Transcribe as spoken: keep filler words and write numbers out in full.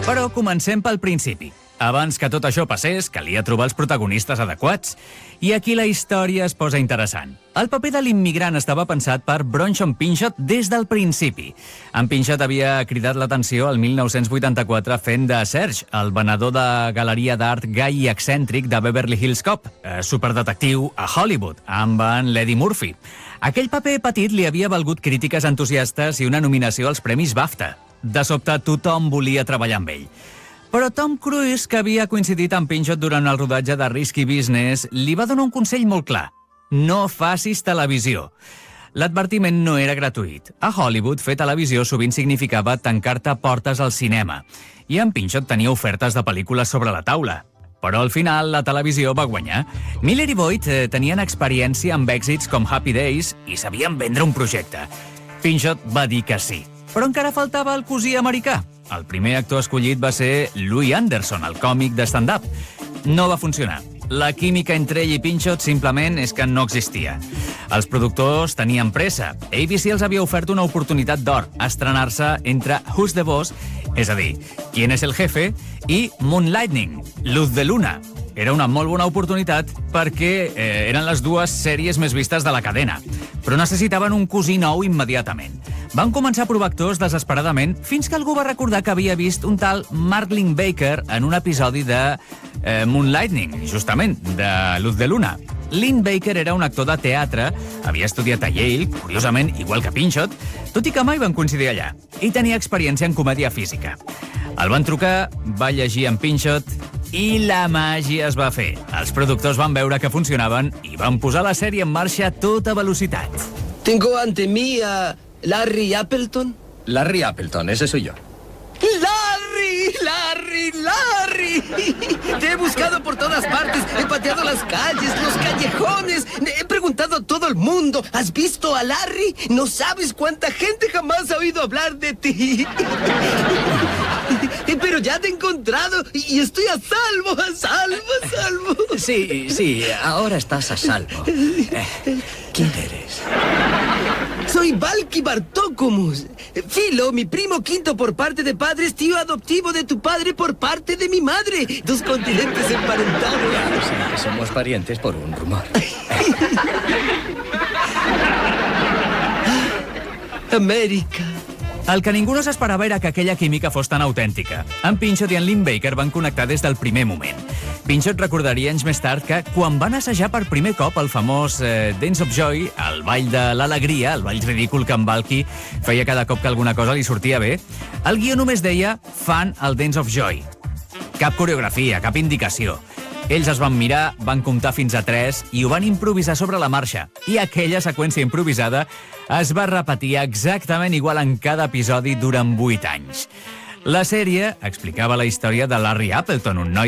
Però comencem pel principi. Abans que tot això passés, calia trobar els protagonistes adequats. I aquí la història es posa interessant. El paper de l'immigrant estava pensat per Bronson Pinchot des del principi. En Pinchot havia cridat l'atenció el mil nou-cents vuitanta-quatre fent de Serge, el venedor de galeria d'art gai i excèntric de Beverly Hills Cop, eh, superdetectiu a Hollywood, amb en l'Eddie Murphy. Aquell paper petit li havia valgut crítiques entusiastes i una nominació als Premis BAFTA. De sobte, tothom volia treballar amb ell. Però Tom Cruise, que havia coincidit amb Pinchot durant el rodatge de Risky Business, li va donar un consell molt clar. No facis televisió. L'advertiment no era gratuït. A Hollywood, fer televisió sovint significava tancar-te portes al cinema. I en Pinchot tenia ofertes de pel·lícules sobre la taula. Però al final la televisió va guanyar. Miller i Boyd eh, tenien experiència amb èxits com Happy Days i sabien vendre un projecte. Pinchot va dir que sí. Però encara faltava el cosí americà. El primer actor escollit va ser Louis Anderson, el còmic de stand-up. No va funcionar. La química entre ell i Pinchot simplement és que no existia. Els productors tenien pressa. A B C els havia ofert una oportunitat d'or, estrenar-se entre Who's the Boss, és a dir, Quién es el jefe, i Moonlightning, Luz de Luna. Era una molt bona oportunitat perquè eh, eren les dues sèries més vistes de la cadena, però necessitaven un cosí nou immediatament. Van començar a provar actors desesperadament fins que algú va recordar que havia vist un tal Mark Linn-Baker en un episodi de eh, Moonlightning, justament, de Luz de Luna. Linn-Baker era un actor de teatre, havia estudiat a Yale, curiosament, igual que Pinchot, tot i que mai van coincidir allà, i tenia experiència en comèdia física. El van trucar, va llegir en Pinchot i la màgia es va fer. Els productors van veure que funcionaven i van posar la sèrie en marxa a tota velocitat. Tengo ante mí a Larry Appleton. Larry Appleton, ese soy yo. ¡Larry! ¡Larry! ¡Larry! Te he buscado por todas partes. He pateado las calles, los callejones. He preguntado a todo el mundo. ¿Has visto a Larry? No sabes cuánta gente jamás ha oído hablar de ti. Pero ya te he encontrado y estoy a salvo, a salvo, a salvo. Sí, sí, ahora estás a salvo. Eh, ¿Quién eres? Soy Valky Bartókomos. Philo, mi primo quinto por parte de padres, tío adoptivo de tu padre por parte de mi madre. Dos continentes emparentados. Claro, sí, somos parientes por un rumor. Amèrica. El que ningú no s'esperava era que aquella química fos tan autèntica. En Pinchot i en Linn-Baker van connectar des del primer moment. Pinchot recordaria anys més tard que, quan van assajar per primer cop el famós eh, Dance of Joy, el ball de l'alegria, el ball ridícul que en Valky feia cada cop que alguna cosa li sortia bé, el guió només deia «fan el Dance of Joy». Cap coreografia, cap indicació. Ells es van mirar, van comptar fins a tres i ho van improvisar sobre la marxa. I aquella seqüència improvisada es va repetir exactament igual en cada episodi durant vuit anys. La sèrie explicava la història de Larry Appleton, un noi